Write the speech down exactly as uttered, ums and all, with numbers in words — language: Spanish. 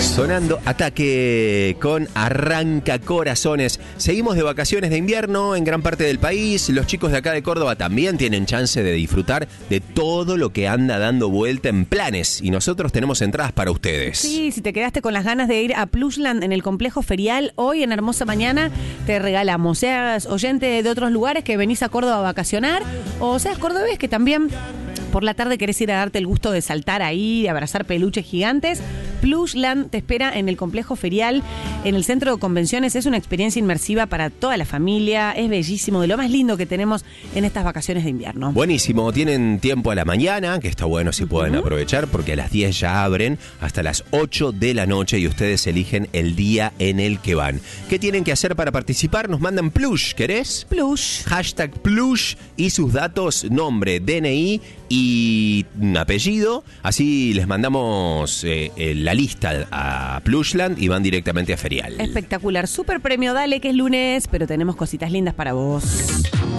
Sonando Ataque con Arranca Corazones. Seguimos de vacaciones de invierno en gran parte del país. Los chicos de acá de Córdoba también tienen chance de disfrutar de todo lo que anda dando vuelta en planes. Y nosotros tenemos entradas para ustedes. Sí, si te quedaste con las ganas de ir a Plusland en el complejo ferial, hoy en Hermosa Mañana te regalamos. Seas oyente de otros lugares que venís a Córdoba a vacacionar, o seas cordobés que también por la tarde querés ir a darte el gusto de saltar ahí, de abrazar peluches gigantes. Plusland te espera en el complejo ferial, en el centro de convenciones. Es una experiencia inmersiva para toda la familia. Es bellísimo, de lo más lindo que tenemos en estas vacaciones de invierno. Buenísimo, tienen tiempo a la mañana, que está bueno si pueden uh-huh. aprovechar, porque a las diez ya abren hasta las ocho de la noche y ustedes eligen el día en el que van. ¿Qué tienen que hacer para participar? Nos mandan plush, ¿querés? Plush. Hashtag plush y sus datos, nombre, D N I y apellido. Así les mandamos eh, la lista a Plusland y van directamente a Ferial. Espectacular, super premio, dale que es lunes, pero tenemos cositas lindas para vos.